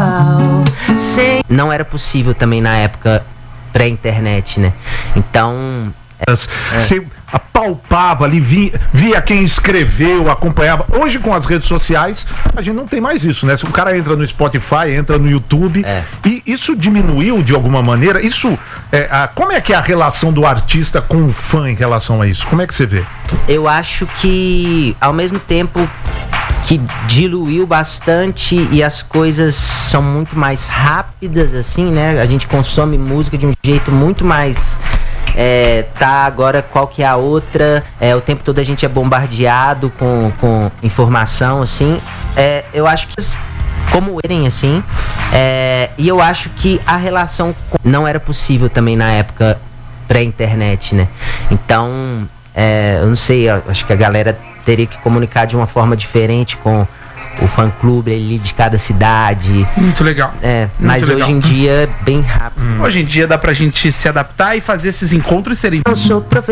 Não era possível também na época pré-internet, né? Então... Você apalpava ali, via quem escreveu, acompanhava. Hoje, com as redes sociais, a gente não tem mais isso, né? Se o cara entra no Spotify, entra no YouTube, e isso diminuiu de alguma maneira. Isso, como é que é a relação do artista com o fã em relação a isso? Como é que você vê? Eu acho que, ao mesmo tempo que diluiu bastante e as coisas são muito mais rápidas, assim, né? A gente consome música de um jeito muito mais... tá, agora qual que é a outra, o tempo todo a gente é bombardeado com informação, assim, eu acho que como erem, assim, e eu acho que a relação não era possível também na época pré-internet, né? Então, eu não sei, eu acho que a galera teria que comunicar de uma forma diferente com o fã-clube ali de cada cidade. Muito legal. Mas muito hoje legal. Em dia é bem rápido. Hoje em dia dá pra gente se adaptar e fazer esses encontros serem... Eu sou